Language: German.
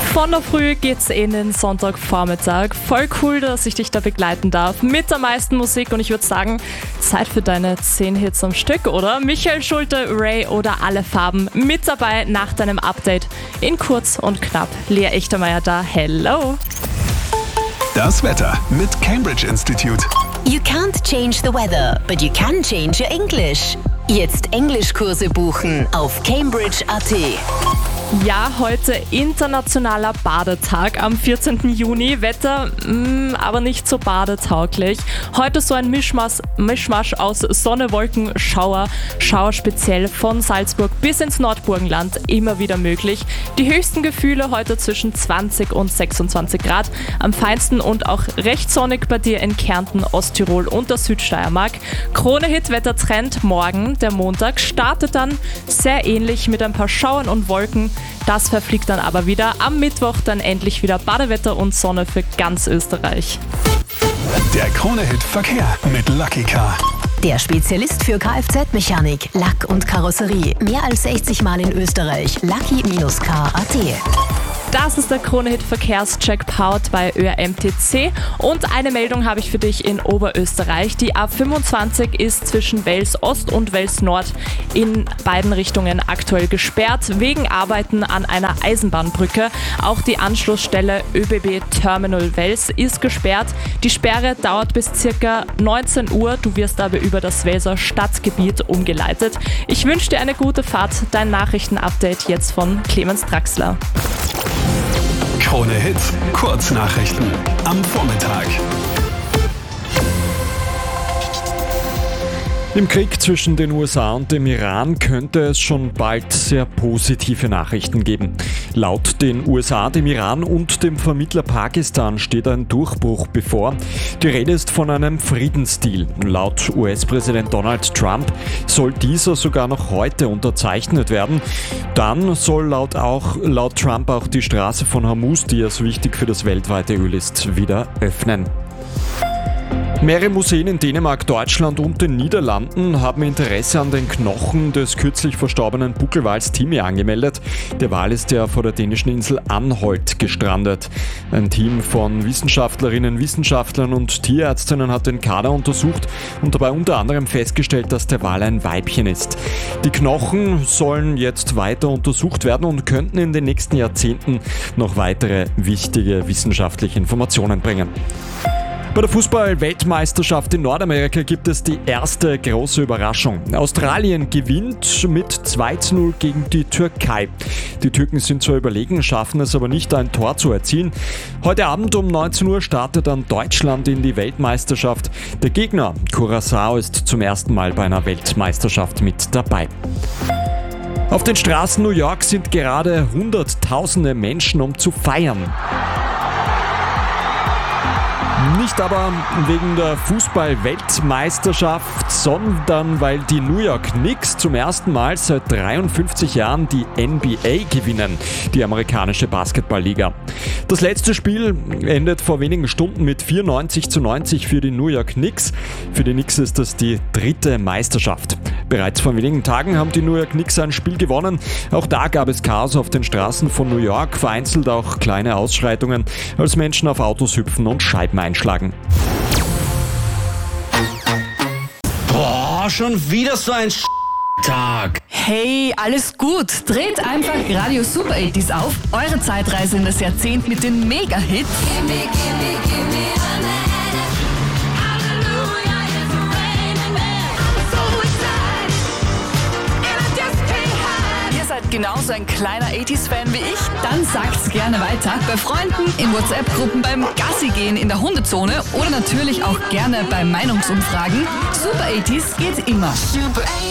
Von der Früh geht's in den Sonntagvormittag. Voll cool, dass ich dich da begleiten darf. Mit der meisten Musik und ich würde sagen, Zeit für deine 10 Hits am Stück, oder? Michael Schulte, Ray oder Alle Farben mit dabei nach deinem Update. In kurz und knapp. Lea Echtermeier da. Hello! Das Wetter mit Cambridge Institute. You can't change the weather, but you can change your English. Jetzt Englischkurse buchen auf Cambridge.at. Ja, heute internationaler Badetag am 14. Juni. Wetter, aber nicht so badetauglich. Heute so ein Mischmasch aus Sonne, Wolken, Schauer. Schauer speziell von Salzburg bis ins Nordburgenland immer wieder möglich. Die höchsten Gefühle heute zwischen 20 und 26 Grad. Am feinsten und auch recht sonnig bei dir in Kärnten, Osttirol und der Südsteiermark. Krone-Hit-Wettertrend morgen, der Montag, startet dann sehr ähnlich mit ein paar Schauern und Wolken. Das verfliegt dann aber wieder. Am Mittwoch dann endlich wieder Badewetter und Sonne für ganz Österreich. Der Krone-Hit Verkehr mit Lucky Car. Der Spezialist für Kfz-Mechanik, Lack und Karosserie. Mehr als 60 Mal in Österreich. Lucky-car.at. Das ist der Krone-Hit Verkehrscheck powered bei ÖRMTC. Und eine Meldung habe ich für dich in Oberösterreich. Die A25 ist zwischen Wels Ost und Wels Nord in beiden Richtungen aktuell gesperrt, wegen Arbeiten an einer Eisenbahnbrücke. Auch die Anschlussstelle ÖBB Terminal Wels ist gesperrt. Die Sperre dauert bis ca. 19 Uhr. Du wirst aber über das Welser Stadtgebiet umgeleitet. Ich wünsche dir eine gute Fahrt. Dein Nachrichtenupdate jetzt von Clemens Draxler. Krone-Hit Kurznachrichten am Vormittag. Im Krieg zwischen den USA und dem Iran könnte es schon bald sehr positive Nachrichten geben. Laut den USA, dem Iran und dem Vermittler Pakistan steht ein Durchbruch bevor. Die Rede ist von einem Friedensdeal. Laut US-Präsident Donald Trump soll dieser sogar noch heute unterzeichnet werden. Dann soll laut Trump auch die Straße von Hormuz, die ja so wichtig für das weltweite Öl ist, wieder öffnen. Mehrere Museen in Dänemark, Deutschland und den Niederlanden haben Interesse an den Knochen des kürzlich verstorbenen Buckelwals Timmy angemeldet. Der Wal ist ja vor der dänischen Insel Anholt gestrandet. Ein Team von Wissenschaftlerinnen, Wissenschaftlern und Tierärztinnen hat den Kader untersucht und dabei unter anderem festgestellt, dass der Wal ein Weibchen ist. Die Knochen sollen jetzt weiter untersucht werden und könnten in den nächsten Jahrzehnten noch weitere wichtige wissenschaftliche Informationen bringen. Bei der Fußball-Weltmeisterschaft in Nordamerika gibt es die erste große Überraschung. Australien gewinnt mit 2:0 gegen die Türkei. Die Türken sind zwar überlegen, schaffen es aber nicht, ein Tor zu erzielen. Heute Abend um 19 Uhr startet dann Deutschland in die Weltmeisterschaft. Der Gegner, Curaçao, ist zum ersten Mal bei einer Weltmeisterschaft mit dabei. Auf den Straßen New York sind gerade Hunderttausende Menschen, um zu feiern. Nicht aber wegen der Fußball-Weltmeisterschaft, sondern weil die New York Knicks zum ersten Mal seit 53 Jahren die NBA gewinnen, die amerikanische Basketballliga. Das letzte Spiel endet vor wenigen Stunden mit 94:90 für die New York Knicks. Für die Knicks ist das die 3. Meisterschaft. Bereits vor wenigen Tagen haben die New York Knicks ein Spiel gewonnen. Auch da gab es Chaos auf den Straßen von New York, vereinzelt auch kleine Ausschreitungen, als Menschen auf Autos hüpfen und Scheiben einschlagen. Boah, schon wieder so ein Tag. Hey, alles gut. Dreht einfach Radio Super 80s auf. Eure Zeitreise in das Jahrzehnt mit den Mega-Hits. Ihr seid genauso ein kleiner 80s-Fan wie ich? Dann sagt's gerne weiter. Bei Freunden, in WhatsApp-Gruppen, beim Gassi-Gehen in der Hundezone oder natürlich auch gerne bei Meinungsumfragen. Super 80s geht immer.